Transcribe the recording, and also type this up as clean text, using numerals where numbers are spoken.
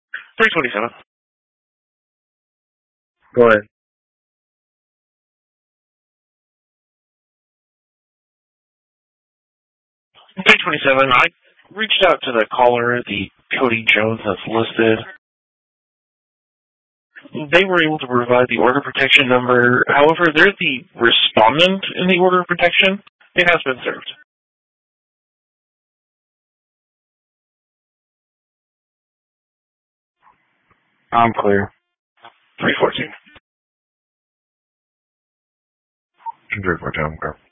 327. Go ahead. 327. I reached out to the caller, the Cody Jones that's listed. They were able to provide the order protection number. However, they're the respondent in the order of protection. It has been served. I'm clear. 314. 314, I'm clear.